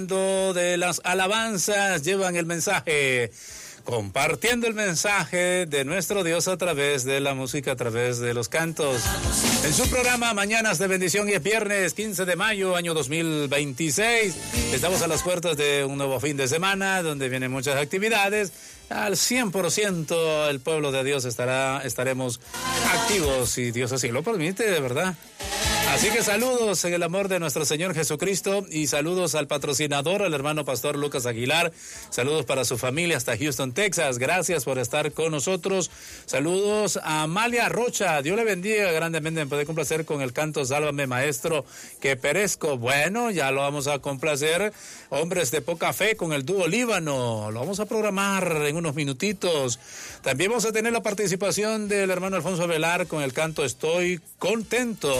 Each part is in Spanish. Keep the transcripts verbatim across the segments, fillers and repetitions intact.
De las alabanzas llevan el mensaje, compartiendo el mensaje de nuestro Dios a través de la música, a través de los cantos. En su programa Mañanas de Bendición, y es viernes quince de mayo, año dos mil veintiséis. Estamos a las puertas de un nuevo fin de semana, donde vienen muchas actividades. Al cien por ciento el pueblo de Dios estará, estaremos activos, si Dios así lo permite, de verdad. Así que saludos en el amor de nuestro Señor Jesucristo y saludos al patrocinador, al hermano pastor Lucas Aguilar. Saludos para su familia hasta Houston, Texas. Gracias por estar con nosotros. Saludos a Amalia Rocha. Dios le bendiga grandemente. Me puede complacer con el canto Sálvame, Maestro, que perezco. Bueno, ya lo vamos a complacer. Hombres de poca fe con el dúo Líbano. Lo vamos a programar en unos minutitos. También vamos a tener la participación del hermano Alfonso Velar con el canto Estoy Contento.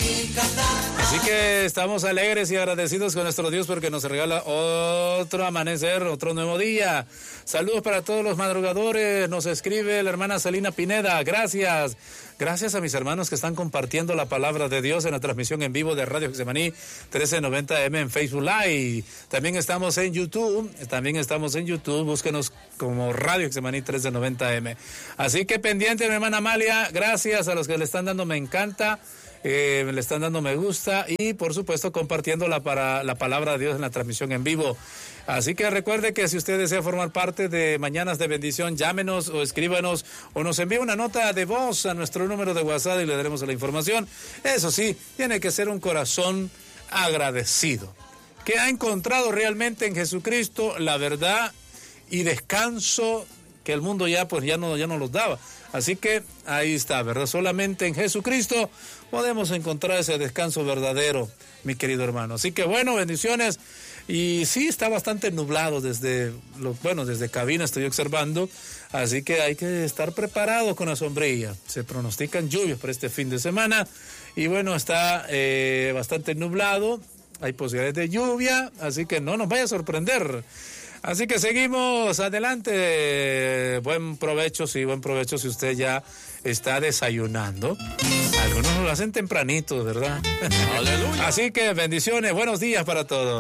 Así que estamos alegres y agradecidos con nuestro Dios porque nos regala otro amanecer, otro nuevo día. Saludos para todos los madrugadores. Nos escribe la hermana Celina Pineda. Gracias. Gracias a mis hermanos que están compartiendo la palabra de Dios en la transmisión en vivo de Radio Getsemaní trece noventa eme en Facebook Live. También estamos en YouTube. También estamos en YouTube. Búsquenos como Radio Getsemaní trece noventa eme. Así que pendiente, mi hermana Amalia. Gracias a los que le están dando me encanta. Eh, le están dando me gusta y por supuesto compartiendo la, para, la palabra de Dios en la transmisión en vivo. Así que recuerde que si usted desea formar parte de Mañanas de Bendición, llámenos o escríbanos o nos envíe una nota de voz a nuestro número de WhatsApp y le daremos la información. Eso sí, tiene que ser un corazón agradecido, que ha encontrado realmente en Jesucristo la verdad y descanso que el mundo ya pues ya no, ya no los daba. Así que ahí está, ¿verdad? Solamente en Jesucristo podemos encontrar ese descanso verdadero, mi querido hermano. Así que bueno, bendiciones. Y sí, está bastante nublado desde, lo, bueno, desde cabina estoy observando. Así que hay que estar preparado con la sombrilla. Se pronostican lluvias para este fin de semana. Y bueno, está eh, bastante nublado. Hay posibilidades de lluvia, así que no nos vaya a sorprender. Así que seguimos adelante. Buen provecho, sí, buen provecho si usted ya está desayunando. Algunos lo hacen tempranito, ¿verdad? Aleluya. Así que bendiciones, buenos días para todos.